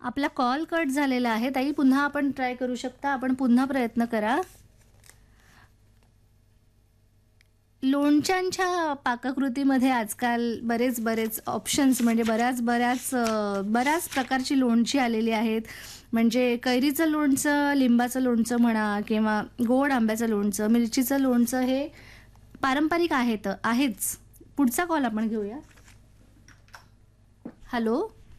आपला call cut झालेला आहे ताई, पुन्हा आपण ट्राय करू शकता. आपण पुन्हा प्रयत्न करा. लोणच्यांच्या पाककृतीमध्ये आजकाल बरेच ऑप्शन्स म्हणजे बऱ्याच प्रकारची लोणची आलेली आहेत. म्हणजे कैरीचं लोणचं, लिंबाचं लोणचं म्हणा किंवा गोड आंब्याचं लोणचं, मिरचीचं लोणचं हे पारंपरिक आहेच. पुढचा कॉल आपण घेऊया. हॅलो.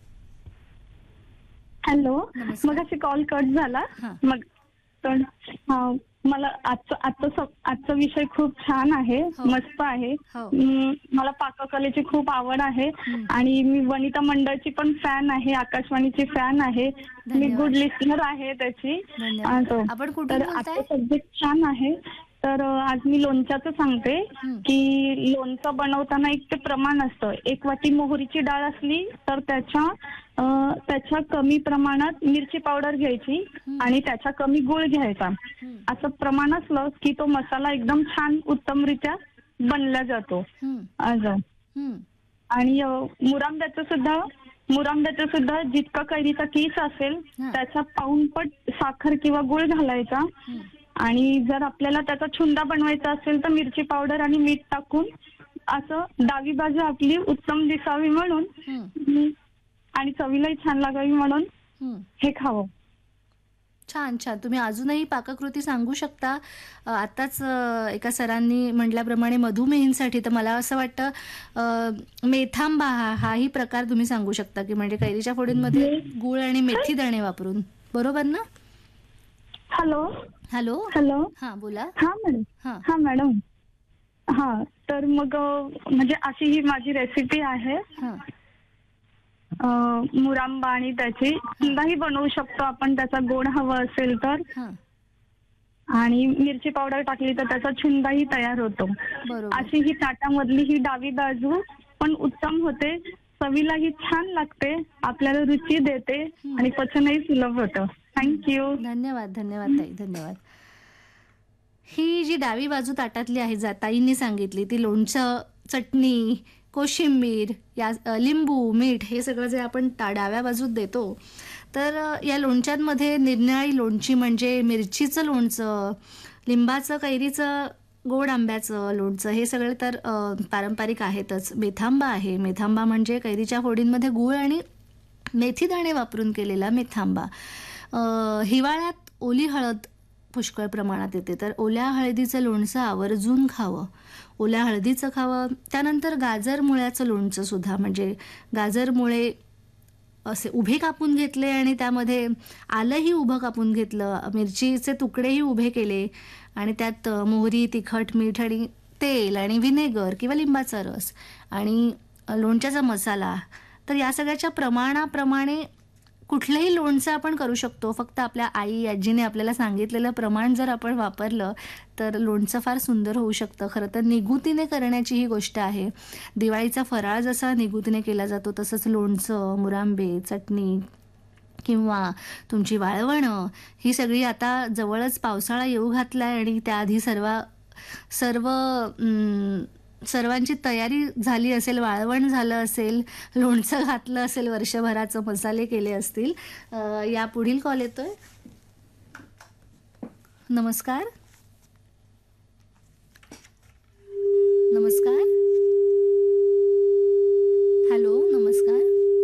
हॅलो. नमस्कार. मग अशी कॉल कट झाला. हां. मग तर मला आजचा विषय खूप छान आहे. हो. मस्त आहे. हो. मला पाककलेची खूप आवड आहे हं. आणि मी वनिता मंडळची पण फॅन आहे, आकाशवाणीची फॅन आहे. मी धन्यवाद. गुड लिस्नर आहे त्याची. धन्यवाद. असं. आपण कुठून तर बोलताय? आजचा सब्जेक्ट छान आहे. तर आज मी लोणच्याचं सांगते हं. की लोणचं बनवताना एक ते प्रमाण असतं. 1 वाटी मोहरीची डाळ असली तर त्याच्या कमी प्रमाणात मिरची पावडर घ्यायची हं. आणि त्याच्या कमी गूळ घ्यायचा. हं. असं प्रमाण असलं की तो मसाला एकदम छान उत्तमरित्या बनला जातो. हं. असं. हं. आणि मुरांब्याचं सुद्धा जितका कैरीचा किस असेल हां. त्याच्या पाऊणपट साखर किंवा गूळ घालायचा. हं. आणि जर आपल्याला त्याचा छुंदा बनवायचा असेल तर मिरची पावडर आणि मीठ टाकून असं डावी बाजू आपली उत्तम दिसावी म्हणून हं. आणि चवीलाही छान लागावी म्हणून हं. हे खावं. छान. तुम्ही अजूनही पाककृती सांगू शकता. आत्ताच एका सरांनी म्हटल्याप्रमाणे मधुमेहींसाठी तर मला असं वाटतं मेथांबा हाही प्रकार तुम्ही सांगू शकता की म्हणजे कैरीच्या फोडींमध्ये गूळ आणि मेथी दाणे वापरून. बरोबर ना? हॅलो. हॅलो. हॅलो. हां, बोला. हा मॅडम. हां. हा मॅडम. हा तर मग म्हणजे अशी ही माझी रेसिपी आहे. हां. मुरांबा आणि त्याची छुंदाही बनवू शकतो आपण, त्याचा गोड हवा असेल तर. हां. आणि मिरची पावडर टाकली तर त्याचा छुंदाही तयार होतो. बरोबर. अशी ही ताटामधली ही डावी बाजू पण उत्तम होते, चवीलाही छान लागते, आपल्याला रुची देते आणि पचनही सुलभ होतं. थँक्यू. धन्यवाद ताई, धन्यवाद. ही जी डावी बाजू ताटातली आहे ताईंनी सांगितली ती लोणचं, चटणी, कोशिंबीर, लिंबू, मीठ हे सगळं जे आपण डाव्या बाजूत देतो, तर या लोणच्यांमध्ये निरनिराळी लोणची म्हणजे मिरचीचं लोणचं, लिंबाचं, कैरीचं, गोड आंब्याचं लोणचं हे सगळे तर पारंपरिक आहेतच. मेथांबा आहे. मेथांबा म्हणजे कैरीच्या फोडींमध्ये गूळ आणि मेथी दाणे वापरून केलेला मेथांबा. हिवाळ्यात ओली हळद पुष्कळ प्रमाणात येते, तर ओल्या हळदीचं लोणचं आवर्जून खावं. ओल्या हळदीचं खावं. त्यानंतर गाजर मुळ्याचं लोणचं सुद्धा, म्हणजे गाजर मुळे असे उभे कापून घेतले आणि त्यामध्ये आलंही उभं कापून घेतलं, मिरचीचे तुकडेही उभे केले आणि त्यात मोहरी, तिखट, मीठ आणि तेल आणि व्हिनेगर किंवा लिंबाचा रस आणि लोणच्याचा मसाला. तर या सगळ्याच्या प्रमाणाप्रमाणे कुठलंही लोणचं आपण करू शकतो. फक्त आपल्या आजीने आपल्याला सांगितलेलं प्रमाण जर आपण वापरलं तर लोणचं फार सुंदर होऊ शकतं. खरं तर निगुतीने करण्याची ही गोष्ट आहे. दिवाळीचा फराळ जसा निगुतीने केला जातो तसंच लोणचं, मुरांबे, चटणी किंवा तुमची वाळवणं ही सगळी आता जवळच पावसाळा येऊ घातलाय आणि त्याआधी सर्वांची तयारी झाली असेल, वाळवण झालं असेल, लोणचं घातलं असेल, वर्षभराचं मसाले केले असतील. या पुढील कॉल येतोय. नमस्कार. नमस्कार. हॅलो. नमस्कार.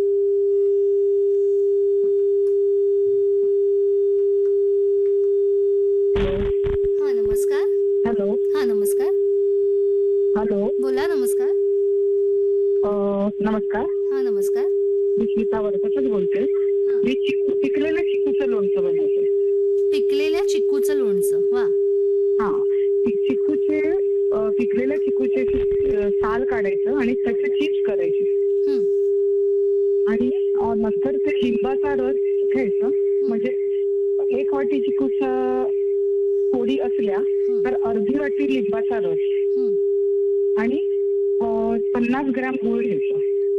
हां, नमस्कार. हॅलो. हां, नमस्कार. हॅलो. बोला. नमस्कार. नमस्कार. हां, नमस्कार. मी स्मिता वरकरच बोलते. हां. मी पिकलेल्या चिकूचं लोणचं बनवते. पिकलेल्या चिकूचं लोणचं. वा. हा. पिकलेल्या चिकूचे साल काढायचं आणि त्याची चिप्स करायची हं. आणि नंतर ते लिंबाचा रस घ्यायचं. म्हणजे 1 वाटी चिकूच्या फोडी असल्या तर अर्धी वाटी लिंबाचा रस आणि 50 ग्रॅम गूळ घ्यायचा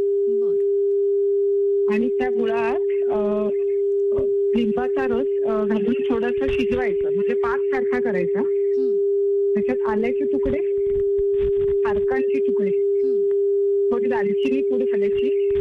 आणि त्या गुळात लिंबाचा रस घालून थोडंसं शिजवायचं, म्हणजे पाक सारखा करायचा. त्याच्यात आल्याचे तुकडे, खारकांचे तुकडे, थोडी दालचिनी पूड घालायची